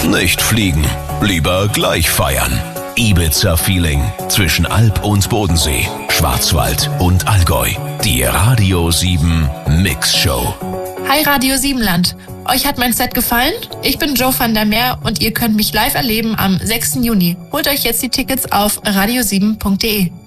Nicht fliegen, lieber gleich feiern. Ibiza-Feeling zwischen Alp und Bodensee, Schwarzwald und Allgäu. Die Radio 7 Mix Show. Hi Radio 7 Land. Euch hat mein Set gefallen? Ich bin Joe van der Meer und ihr könnt mich live erleben am 6. Juni. Holt euch jetzt die Tickets auf radio7.de.